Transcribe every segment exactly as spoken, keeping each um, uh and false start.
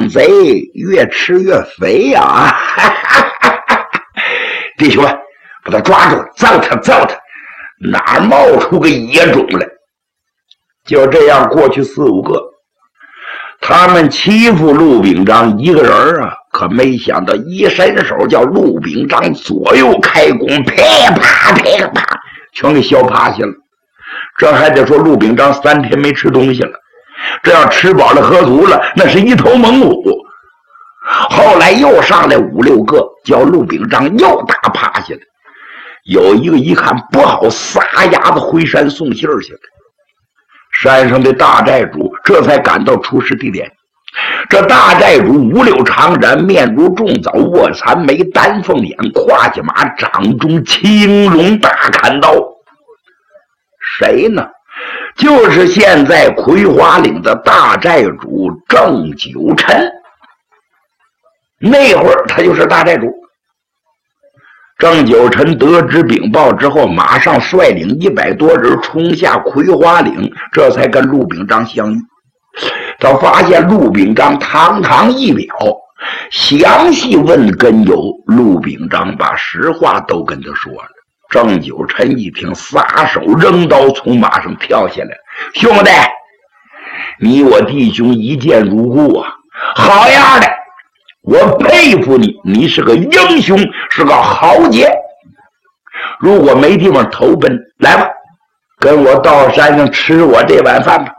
奸贼越吃越肥呀、啊！弟兄们，把他抓住，揍他，揍他！哪冒出个野种来？就这样过去四五个，他们欺负陆秉章一个人啊，可没想到一伸手叫陆秉章左右开弓，噼啪噼啪，全给削趴下了。这还得说陆秉章三天没吃东西了，这要吃饱了喝足了，那是一头猛虎。后来又上来五六个，叫陆秉章又打趴下了。有一个一看不好，撒丫子回山送信儿去了。山上的大寨主这才赶到出事地点。这大寨主五柳长髯，面如重枣，卧蚕眉，丹凤眼，胯下马，掌中青龙大砍刀。谁呢？就是现在葵花岭的大寨主郑九臣。那会儿他就是大寨主。郑九臣得知禀报之后，马上率领一百多人冲下葵花岭，这才跟陆秉章相遇。他发现陆秉章堂堂一表，详细问根由，陆秉章把实话都跟他说了。郑九臣一听，撒手扔刀，从马上跳下来。兄弟，你我弟兄一见如故啊，好样的！我佩服你，你是个英雄，是个豪杰。如果没地方投奔，来吧，跟我到山上吃我这碗饭吧。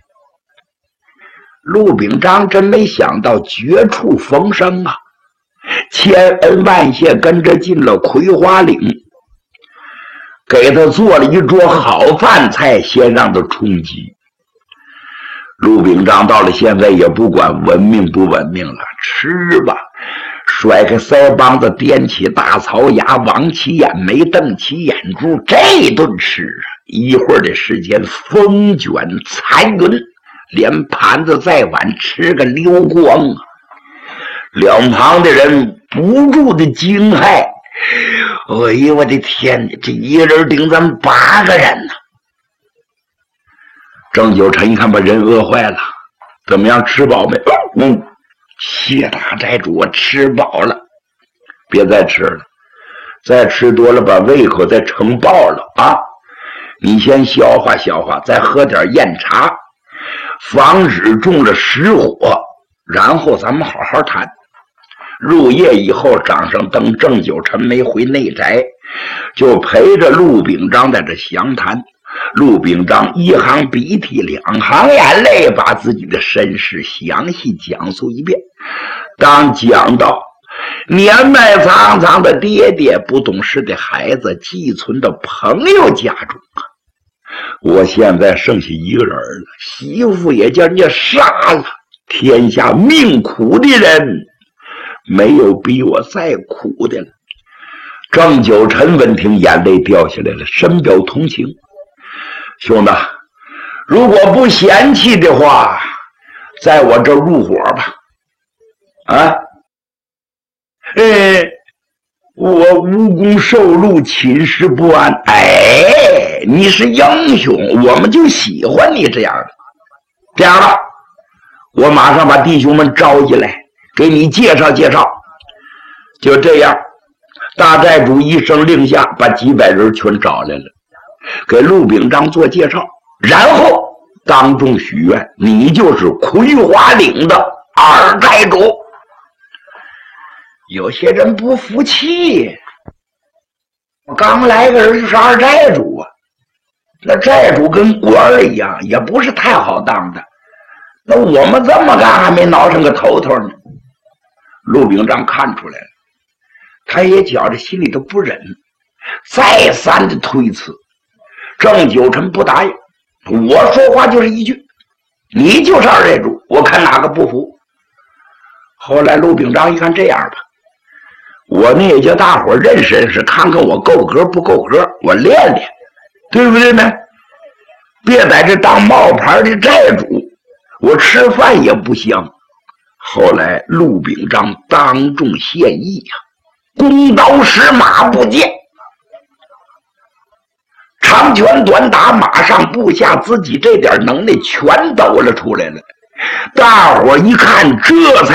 陆秉章真没想到绝处逢生啊，千恩万谢，跟着进了葵花岭，给他做了一桌好饭菜，先让他充饥。陆秉章到了现在也不管文明不文明了，吃吧，甩开腮帮子，掂起大槽牙，往起眼眉，瞪起眼珠，这顿吃啊，一会儿的时间风卷残云，连盘子再碗吃个溜光啊！两旁的人不住的惊骇，哎呦我的天，这一个人顶咱们八个人呢、啊！郑九臣一看把人饿坏了，怎么样，吃饱没？嗯，谢大寨主，我吃饱了，别再吃了，再吃多了把胃口再撑爆了啊！你先消化消化，再喝点燕茶，防止中了实火，然后咱们好好谈。入夜以后，掌上灯，郑九臣没回内宅，就陪着陆秉章在这详谈。陆秉章一行鼻涕两行眼泪，把自己的身世详细讲述一遍。当讲到年迈苍苍的爹爹，不懂事的孩子，寄存的朋友家中啊，我现在剩下一个人了，媳妇也叫人家杀了，天下命苦的人没有比我再苦的了。郑九臣闻听，眼泪掉下来了，深表同情。兄弟，如果不嫌弃的话，在我这入伙吧。啊，呃，我无功受禄，寝食不安。哎，你是英雄，我们就喜欢你这样的。这样吧，我马上把弟兄们招进来，给你介绍介绍。就这样，大寨主一声令下，把几百人全找来了，给陆秉章做介绍，然后当众许愿，你就是葵花岭的二寨主。有些人不服气，刚来个人就是二寨主啊，那寨主跟官儿一样，也不是太好当的。那我们这么干还没挠上个头头呢。陆秉章看出来了，他也觉着心里头不忍，再三的推辞。郑九臣不答应，我说话就是一句，你就是二寨主，我看哪个不服。后来陆秉章一看，这样吧，我呢也叫大伙认识认识，看看我够格不够格，我练练，对不对呢？别在这当冒牌的寨主，我吃饭也不香。后来陆秉章当众献艺呀、啊，弓刀石马不见，长拳短打，马上部下，自己这点能耐全抖了出来了。大伙一看，这才